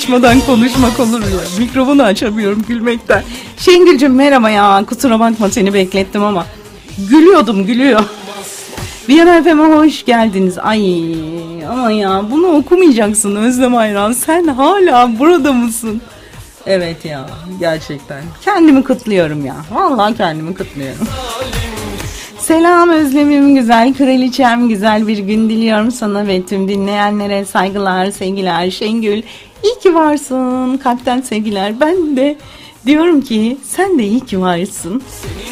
Konuşmadan konuşmak olur ya. Mikrofonu açamıyorum gülmekten. Şengül'cüm merhaba ya. Kusura bakma seni beklettim ama. Gülüyor. Viyana FM'e hoş geldiniz. Ay ama ya bunu okumayacaksın Özlem Ayran. Sen hala burada mısın? Evet ya gerçekten. Kendimi kutluyorum ya. Vallahi kendimi kutluyorum. Selam Özlem'im, güzel kraliçem, güzel bir gün diliyorum sana ve tüm dinleyenlere saygılar, sevgiler. Şengül, iyi ki varsın, kalpten sevgiler. Ben de diyorum ki sen de iyi ki varsın.